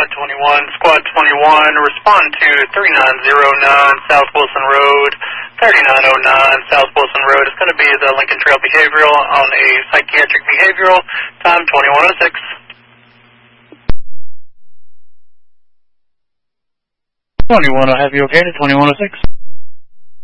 Squad 21. Squad 21, respond to 3909 South Wilson Road, 3909 South Wilson Road. It's going to be the Lincoln Trail Behavioral on a psychiatric behavioral, time 2106. 21, I'll have you okay to 2106.